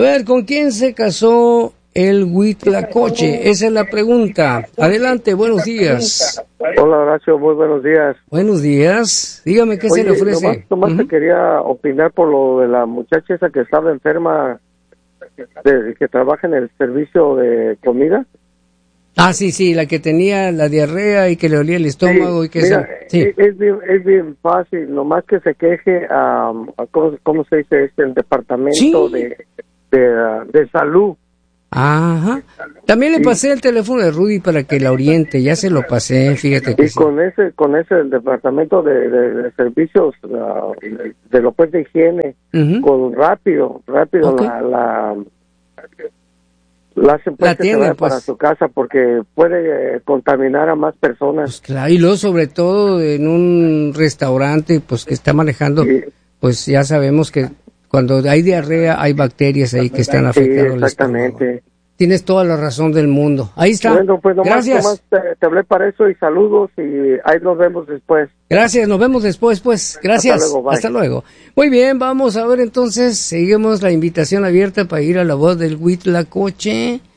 ver, ¿con quién se casó el Huitlacoche? Esa es la pregunta. Adelante, buenos días. Hola, Horacio, muy buenos días. Buenos días. Dígame, ¿qué se le ofrece? Nomás te quería opinar por lo de la muchacha esa que estaba enferma, que trabaja en el servicio de comida. Ah, sí, la que tenía la diarrea y que le olía el estómago Sí, y que mira, sí. es bien fácil, nomás que se queje a ¿cómo se dice? El departamento Sí. de salud. Ajá. También le pasé el teléfono de Rudy para que la oriente, ya se lo pasé, fíjate que Y sí. con ese el departamento de servicios de lo pues de higiene, con rápido Okay. la hacen pues La que se tienen, vaya pues. para su casa porque puede contaminar a más personas. Pues claro, y luego sobre todo en un restaurante, pues que está manejando, Sí. pues ya sabemos que cuando hay diarrea hay bacterias ahí que están Sí, afectando el estómago. exactamente. Tienes toda la razón del mundo. Ahí está. Bueno, pues Gracias. nomás te hablé para eso y saludos y ahí nos vemos después. Gracias, nos vemos después, pues. Gracias. Hasta luego, bye. Hasta luego. Muy bien, vamos a ver entonces, seguimos la invitación abierta para ir a la voz del Huitlacoche.